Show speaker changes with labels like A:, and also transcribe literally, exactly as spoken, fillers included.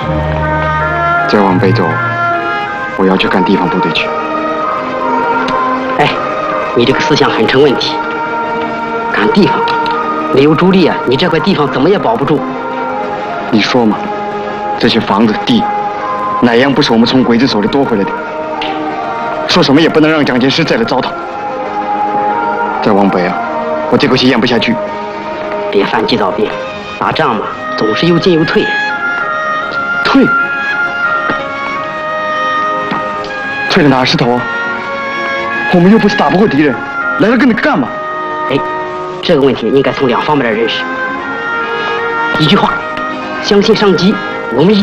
A: 再往北走，我要去赶地方部队去。
B: 哎，你这个思想很成问题。赶地方，没有主力啊，你这块地方怎么也保不住。
A: 你说嘛，这些房子地，哪样不是我们从鬼子手里夺回来的？说什么也不能让蒋介石再来糟蹋。再往北啊，我这口气咽不下去。
B: 别犯急躁病，打仗嘛，总是有进有退。
A: 退？退了哪是头？我们又不是打不过敌人，来了跟着干嘛？
B: 哎，这个问题应该从两方面来认识。一句话，相信上级，我们一